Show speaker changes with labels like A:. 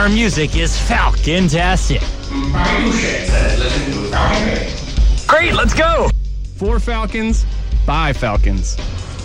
A: our music is Falcon-tastic. Great, let's go!
B: For Falcons, by Falcons.